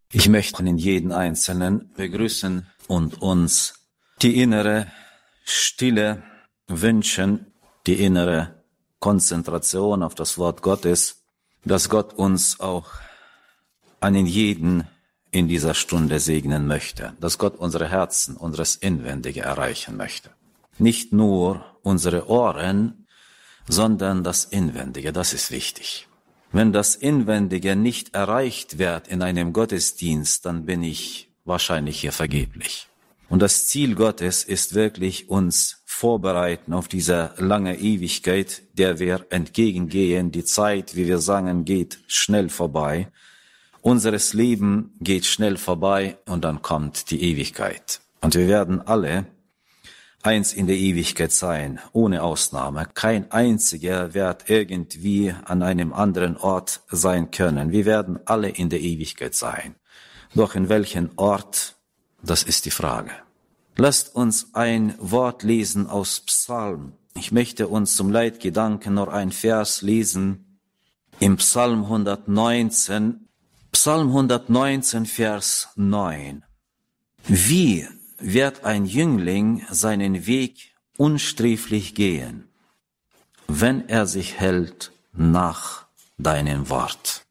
Ich möchte in jeden Einzelnen begrüßen und uns die innere Stille wünschen, die innere Konzentration auf das Wort Gottes, dass Gott uns auch einen jeden in dieser Stunde segnen möchte, dass Gott unsere Herzen, unseres Inwendige erreichen möchte. Nicht nur unsere Ohren, sondern das Inwendige, das ist wichtig. Wenn das Inwendige nicht erreicht wird in einem Gottesdienst, dann bin ich wahrscheinlich hier vergeblich. Und das Ziel Gottes ist wirklich, uns vorbereiten auf diese lange Ewigkeit, der wir entgegengehen. Die Zeit, wie wir sagen, geht schnell vorbei. Unseres Leben geht schnell vorbei und dann kommt die Ewigkeit. Und wir werden alle eins in der Ewigkeit sein, ohne Ausnahme. Kein einziger wird irgendwie an einem anderen Ort sein können. Wir werden alle in der Ewigkeit sein. Doch in welchen Ort, das ist die Frage. Lasst uns ein Wort lesen aus Psalm. Ich möchte uns zum Leitgedanken noch ein Vers lesen im Psalm 119, Vers 9. Wie wird ein Jüngling seinen Weg unsträflich gehen, wenn er sich hält nach deinem Wort.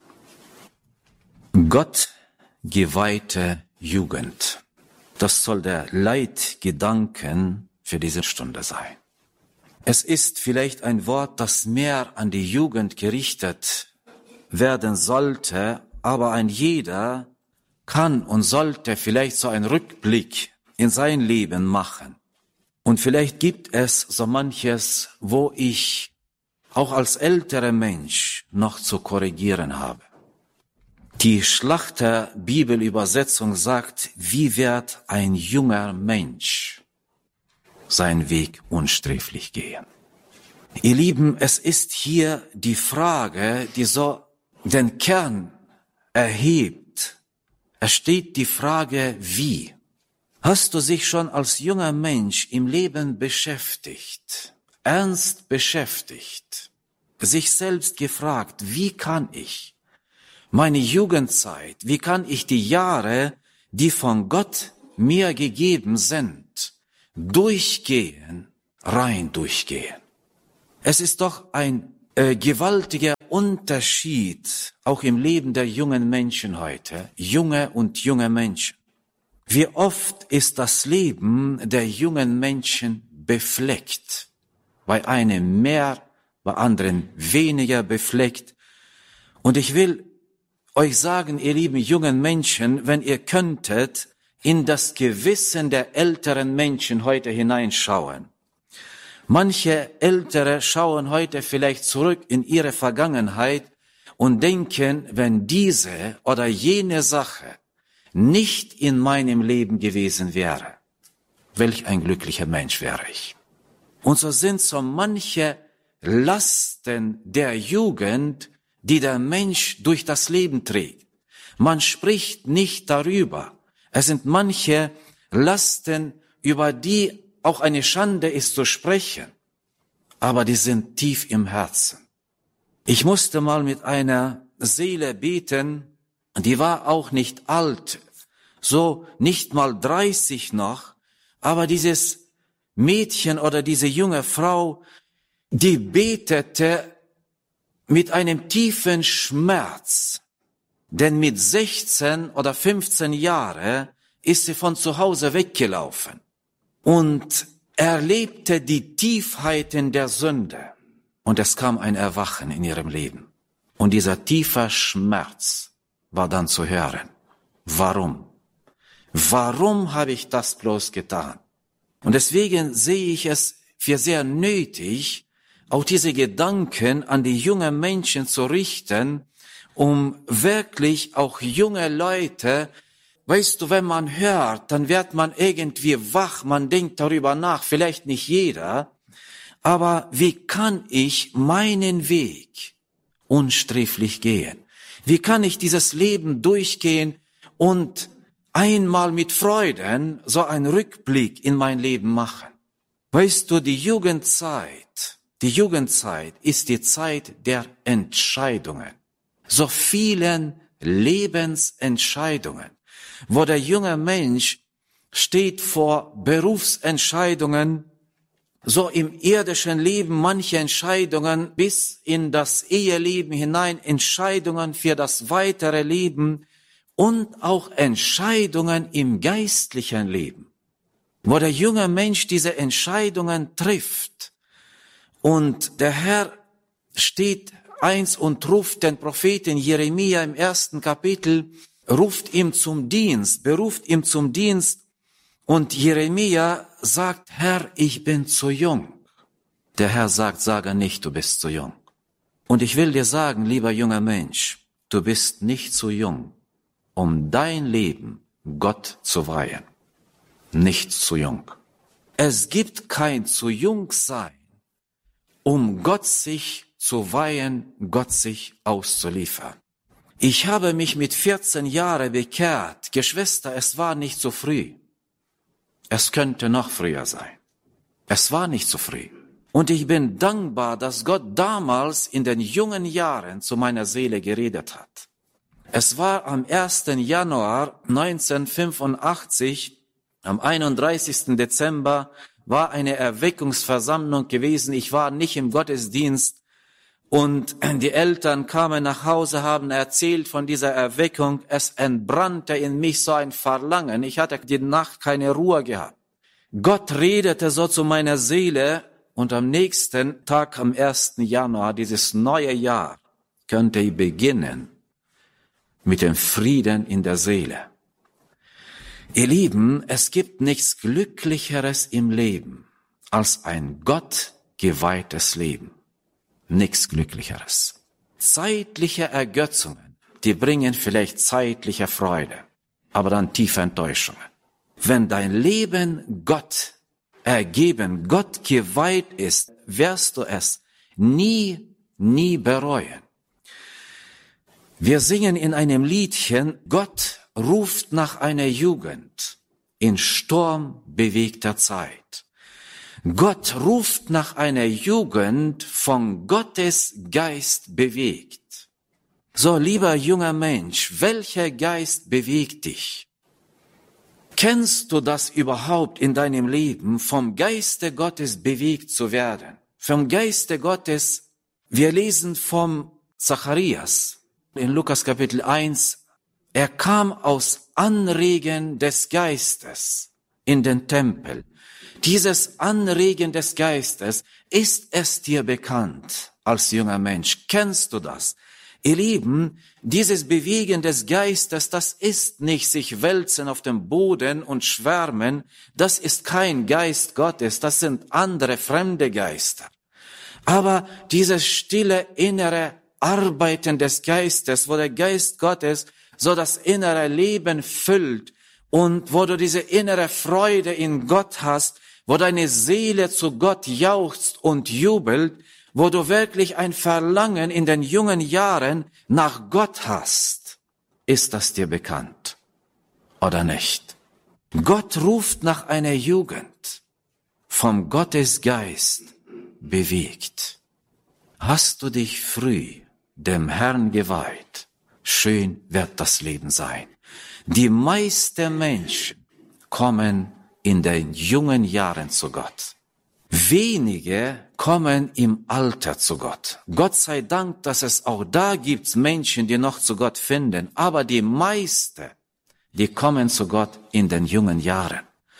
Gott geweihte Jugend. Das soll der Leitgedanken für diese Stunde sein. Es ist vielleicht ein Wort, das mehr an die Jugend gerichtet werden sollte, aber ein jeder kann und sollte vielleicht so einen Rückblick in sein Leben machen. Und vielleicht gibt es so manches, wo ich auch als älterer Mensch noch zu korrigieren habe. Die Schlachter Bibelübersetzung sagt, wie wird ein junger Mensch seinen Weg unsträflich gehen? Ihr Lieben, es ist hier die Frage, die so den Kern erhebt. Es steht die Frage, wie? Hast du dich schon als junger Mensch im Leben beschäftigt, ernst beschäftigt, sich selbst gefragt, wie kann ich meine Jugendzeit, wie kann ich die Jahre, die von Gott mir gegeben sind, durchgehen, rein durchgehen? Es ist doch ein gewaltiger Unterschied, auch im Leben der jungen Menschen heute, junge und junge Menschen. Wie oft ist das Leben der jungen Menschen befleckt, bei einem mehr, bei anderen weniger befleckt. Und ich will euch sagen, ihr lieben jungen Menschen, wenn ihr könntet in das Gewissen der älteren Menschen heute hineinschauen. Manche Ältere schauen heute vielleicht zurück in ihre Vergangenheit und denken, wenn diese oder jene Sache nicht in meinem Leben gewesen wäre, welch ein glücklicher Mensch wäre ich. Und so sind so manche Lasten der Jugend, die der Mensch durch das Leben trägt. Man spricht nicht darüber. Es sind manche Lasten, über die auch eine Schande ist zu sprechen, aber die sind tief im Herzen. Ich musste mal mit einer Seele beten, die war auch nicht alt, so nicht mal 30 noch, aber dieses Mädchen oder diese junge Frau, die betete mit einem tiefen Schmerz, denn mit 16 oder 15 Jahren ist sie von zu Hause weggelaufen und erlebte die Tiefheiten der Sünde. Und es kam ein Erwachen in ihrem Leben. Und dieser tiefe Schmerz war dann zu hören. Warum? Warum habe ich das bloß getan? Und deswegen sehe ich es für sehr nötig, auch diese Gedanken an die jungen Menschen zu richten, um wirklich auch junge Leute, weißt du, wenn man hört, dann wird man irgendwie wach, man denkt darüber nach, vielleicht nicht jeder, aber wie kann ich meinen Weg unsträflich gehen? Wie kann ich dieses Leben durchgehen und einmal mit Freuden so einen Rückblick in mein Leben machen? Weißt du, die Jugendzeit ist die Zeit der Entscheidungen. So vielen Lebensentscheidungen, wo der junge Mensch steht vor Berufsentscheidungen, so im irdischen Leben manche Entscheidungen bis in das Eheleben hinein, Entscheidungen für das weitere Leben und auch Entscheidungen im geistlichen Leben, wo der junge Mensch diese Entscheidungen trifft. Und der Herr steht eins und ruft den Propheten Jeremia im 1. Kapitel, beruft ihn zum Dienst. Und Jeremia sagt, Herr, ich bin zu jung. Der Herr sagt, sage nicht, du bist zu jung. Und ich will dir sagen, lieber junger Mensch, du bist nicht zu jung, um dein Leben Gott zu weihen. Nicht zu jung. Es gibt kein zu jung sein, um Gott sich zu weihen, Gott sich auszuliefern. Ich habe mich mit 14 Jahren bekehrt. Geschwister, es war nicht so früh. Es könnte noch früher sein. Es war nicht so früh. Und ich bin dankbar, dass Gott damals in den jungen Jahren zu meiner Seele geredet hat. Es war am 1. Januar 1985, am 31. Dezember, war eine Erweckungsversammlung gewesen. Ich war nicht im Gottesdienst und die Eltern kamen nach Hause, haben erzählt von dieser Erweckung. Es entbrannte in mich so ein Verlangen. Ich hatte die Nacht keine Ruhe gehabt. Gott redete so zu meiner Seele und am nächsten Tag, am 1. Januar, dieses neue Jahr, könnte ich beginnen mit dem Frieden in der Seele. Ihr Lieben, es gibt nichts Glücklicheres im Leben als ein gottgeweihtes Leben. Nichts Glücklicheres. Zeitliche Ergötzungen, die bringen vielleicht zeitliche Freude, aber dann tiefe Enttäuschungen. Wenn dein Leben Gott ergeben, Gott geweiht ist, wirst du es nie bereuen. Wir singen in einem Liedchen, Gott ruft nach einer Jugend in sturmbewegter Zeit. Gott ruft nach einer Jugend von Gottes Geist bewegt. So, lieber junger Mensch, welcher Geist bewegt dich? Kennst du das überhaupt in deinem Leben, vom Geiste Gottes bewegt zu werden? Vom Geiste Gottes, wir lesen vom Zacharias in Lukas Kapitel 1, er kam aus Anregen des Geistes in den Tempel. Dieses Anregen des Geistes, ist es dir bekannt als junger Mensch? Kennst du das? Ihr Lieben, dieses Bewegen des Geistes, das ist nicht sich wälzen auf dem Boden und schwärmen, das ist kein Geist Gottes, das sind andere fremde Geister. Aber dieses stille innere Arbeiten des Geistes, wo der Geist Gottes so das innere Leben füllt und wo du diese innere Freude in Gott hast, wo deine Seele zu Gott jauchzt und jubelt, wo du wirklich ein Verlangen in den jungen Jahren nach Gott hast. Ist das dir bekannt oder nicht? Gott ruft nach einer Jugend, vom Gottesgeist bewegt. Hast du dich früh dem Herrn geweiht? Schön wird das Leben sein. Die meisten Menschen kommen in den jungen Jahren zu Gott. Wenige kommen im Alter zu Gott. Gott sei Dank, dass es auch da gibt Menschen, die noch zu Gott finden. Aber die meisten, die kommen zu Gott in den jungen Jahren.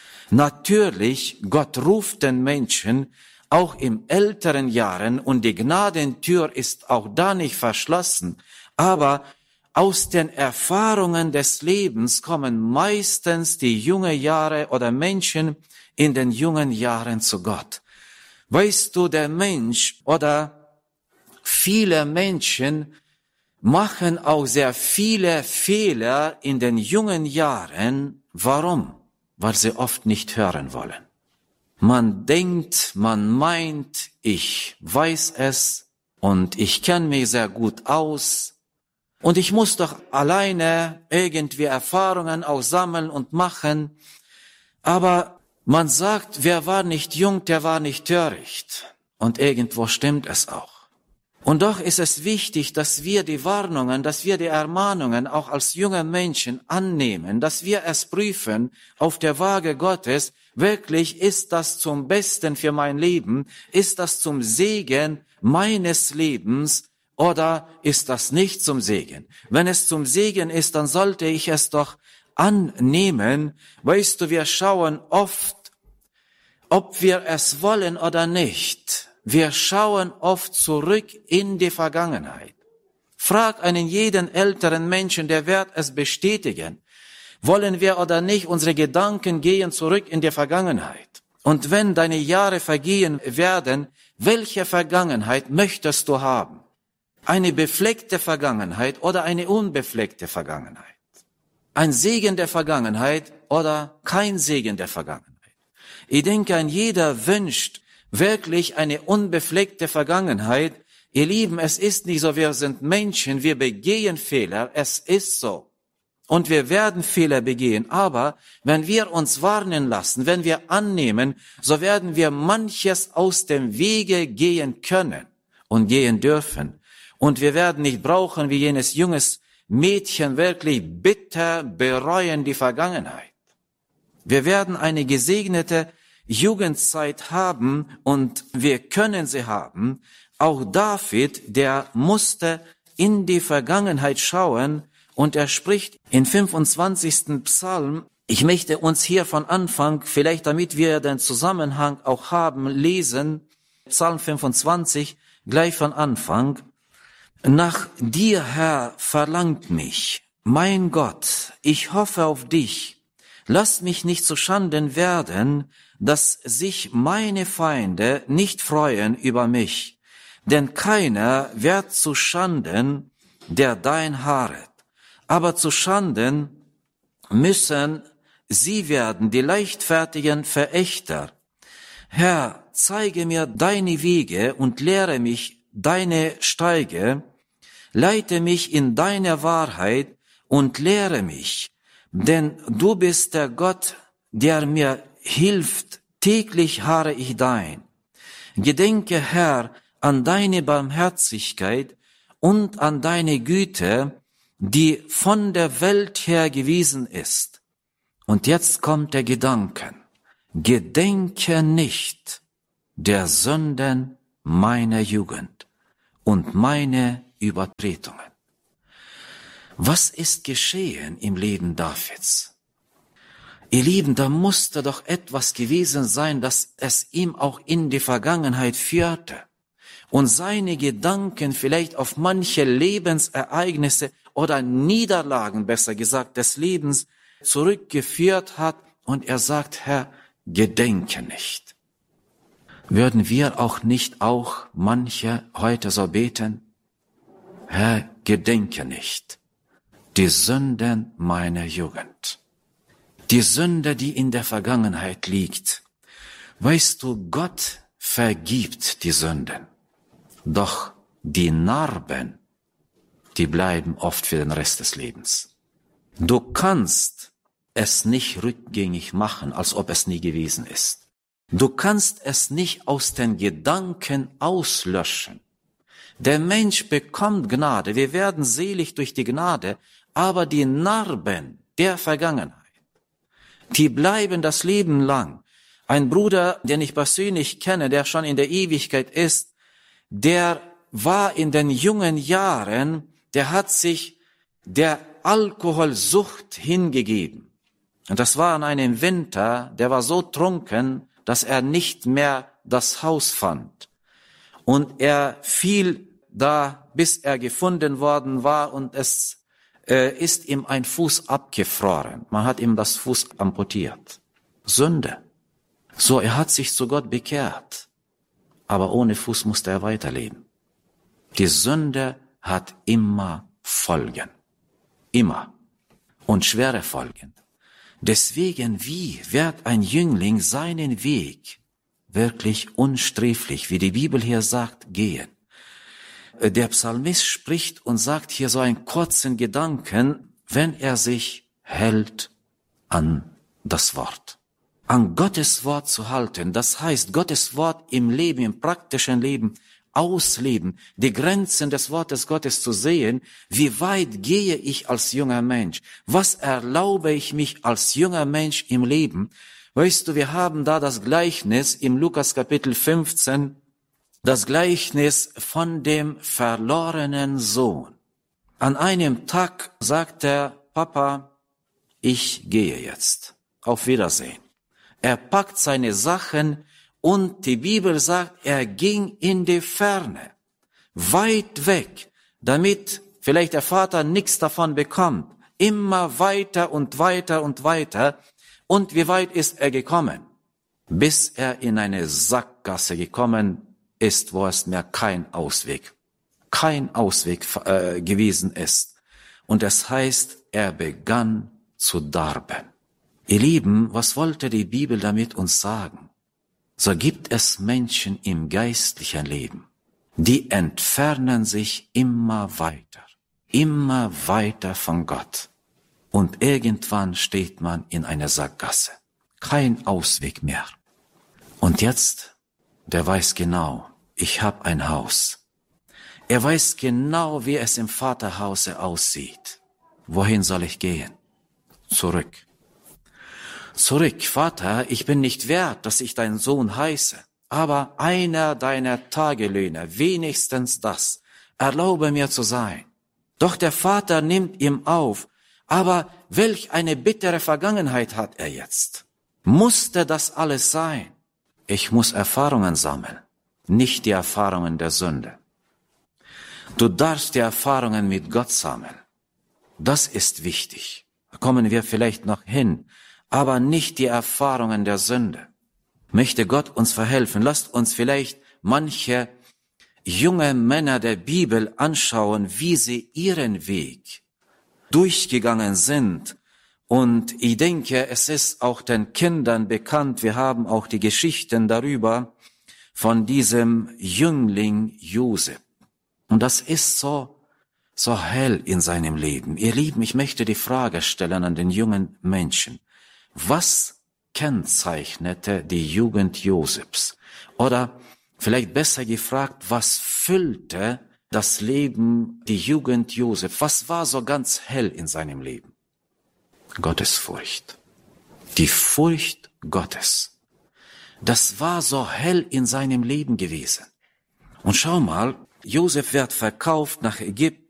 Natürlich, Gott ruft den Menschen auch in älteren Jahren und die Gnadentür ist auch da nicht verschlossen. Aber aus den Erfahrungen des Lebens kommen meistens die jungen Jahre oder Menschen in den jungen Jahren zu Gott. Weißt du, der Mensch oder viele Menschen machen auch sehr viele Fehler in den jungen Jahren. Warum? Weil sie oft nicht hören wollen. Man denkt, man meint, ich weiß es und ich kenne mich sehr gut aus. Und ich muss doch alleine irgendwie Erfahrungen auch sammeln und machen. Aber man sagt, wer war nicht jung, der war nicht töricht. Und irgendwo stimmt es auch. Und doch ist es wichtig, dass wir die Warnungen, dass wir die Ermahnungen auch als junge Menschen annehmen, dass wir es prüfen auf der Waage Gottes. Wirklich, ist das zum Besten für mein Leben? Ist das zum Segen meines Lebens? Oder ist das nicht zum Segen? Wenn es zum Segen ist, dann sollte ich es doch annehmen. Weißt du, wir schauen oft, ob wir es wollen oder nicht. Wir schauen oft zurück in die Vergangenheit. Frag einen jeden älteren Menschen, der wird es bestätigen. Wollen wir oder nicht, unsere Gedanken gehen zurück in die Vergangenheit. Und wenn deine Jahre vergehen werden, welche Vergangenheit möchtest du haben? Eine befleckte Vergangenheit oder eine unbefleckte Vergangenheit? Ein Segen der Vergangenheit oder kein Segen der Vergangenheit? Ich denke, ein jeder wünscht wirklich eine unbefleckte Vergangenheit. Ihr Lieben, es ist nicht so, wir sind Menschen, wir begehen Fehler, es ist so. Und wir werden Fehler begehen, aber wenn wir uns warnen lassen, wenn wir annehmen, so werden wir manches aus dem Wege gehen können und gehen dürfen. Und wir werden nicht brauchen, wie jenes junges Mädchen, wirklich bitter bereuen die Vergangenheit. Wir werden eine gesegnete Jugendzeit haben und wir können sie haben. Auch David, der musste in die Vergangenheit schauen und er spricht in 25. Psalm. Ich möchte uns hier von Anfang, vielleicht damit wir den Zusammenhang auch haben, lesen. Psalm 25, gleich von Anfang. Nach dir, Herr, verlangt mich, mein Gott, ich hoffe auf dich. Lass mich nicht zu Schanden werden, dass sich meine Feinde nicht freuen über mich. Denn keiner wird zu Schanden, der dein harret. Aber zu Schanden müssen sie werden, die leichtfertigen Verächter. Herr, zeige mir deine Wege und lehre mich deine Steige. Leite mich in deine Wahrheit und lehre mich. Denn du bist der Gott, der mir hilft, täglich harre ich dein. Gedenke, Herr, an deine Barmherzigkeit und an deine Güte, die von der Welt her gewesen ist. Und jetzt kommt der Gedanke, gedenke nicht der Sünden meiner Jugend und meine Übertretungen. Was ist geschehen im Leben Davids? Ihr Lieben, da musste doch etwas gewesen sein, dass es ihm auch in die Vergangenheit führte und seine Gedanken vielleicht auf manche Lebensereignisse oder Niederlagen, besser gesagt, des Lebens zurückgeführt hat und er sagt, Herr, gedenke nicht. Würden wir auch nicht auch manche heute so beten? Herr, gedenke nicht die Sünden meiner Jugend. Die Sünde, die in der Vergangenheit liegt. Weißt du, Gott vergibt die Sünden. Doch die Narben, die bleiben oft für den Rest des Lebens. Du kannst es nicht rückgängig machen, als ob es nie gewesen ist. Du kannst es nicht aus den Gedanken auslöschen. Der Mensch bekommt Gnade, wir werden selig durch die Gnade, aber die Narben der Vergangenheit, die bleiben das Leben lang. Ein Bruder, den ich persönlich kenne, der schon in der Ewigkeit ist, der war in den jungen Jahren, der hat sich der Alkoholsucht hingegeben. Und das war an einem Winter, der war so trunken, dass er nicht mehr das Haus fand. Und er fiel da, bis er gefunden worden war und es ist ihm ein Fuß abgefroren. Man hat ihm das Fuß amputiert. Sünde. So, er hat sich zu Gott bekehrt. Aber ohne Fuß musste er weiterleben. Die Sünde hat immer Folgen. Immer. Und schwere Folgen. Deswegen, wie wird ein Jüngling seinen Weg wirklich unsträflich, wie die Bibel hier sagt, gehen? Der Psalmist spricht und sagt hier so einen kurzen Gedanken, wenn er sich hält an das Wort. An Gottes Wort zu halten, das heißt, Gottes Wort im Leben, im praktischen Leben ausleben, die Grenzen des Wortes Gottes zu sehen. Wie weit gehe ich als junger Mensch? Was erlaube ich mich als junger Mensch im Leben? Weißt du, wir haben da das Gleichnis im Lukas Kapitel 15, das Gleichnis von dem verlorenen Sohn. An einem Tag sagt der Papa, ich gehe jetzt. Auf Wiedersehen. Er packt seine Sachen und die Bibel sagt, er ging in die Ferne, weit weg, damit vielleicht der Vater nichts davon bekommt. Immer weiter und weiter und weiter. Und wie weit ist er gekommen? Bis er in eine Sackgasse gekommen ist, wo es mehr kein Ausweg gewesen ist. Und das heißt, er begann zu darben. Ihr Lieben, was wollte die Bibel damit uns sagen? So gibt es Menschen im geistlichen Leben, die entfernen sich immer weiter von Gott. Und irgendwann steht man in einer Sackgasse. Kein Ausweg mehr. Und jetzt, der weiß genau, ich habe ein Haus. Er weiß genau, wie es im Vaterhause aussieht. Wohin soll ich gehen? Zurück, Vater, ich bin nicht wert, dass ich dein Sohn heiße, aber einer deiner Tagelöhner, wenigstens das, erlaube mir zu sein. Doch der Vater nimmt ihn auf, aber welch eine bittere Vergangenheit hat er jetzt? Musste das alles sein? Ich muss Erfahrungen sammeln, nicht die Erfahrungen der Sünde. Du darfst die Erfahrungen mit Gott sammeln. Das ist wichtig. Da kommen wir vielleicht noch hin, aber nicht die Erfahrungen der Sünde. Möchte Gott uns verhelfen. Lasst uns vielleicht manche junge Männer der Bibel anschauen, wie sie ihren Weg durchgegangen sind. Und ich denke, es ist auch den Kindern bekannt, wir haben auch die Geschichten darüber von diesem Jüngling Josef. Und das ist so hell in seinem Leben. Ihr Lieben, ich möchte die Frage stellen an den jungen Menschen. Was kennzeichnete die Jugend Josefs? Oder vielleicht besser gefragt, was füllte das Leben, die Jugend Josef? Was war so ganz hell in seinem Leben? Gottesfurcht. Die Furcht Gottes. Das war so hell in seinem Leben gewesen. Und schau mal, Josef wird verkauft nach Ägypten.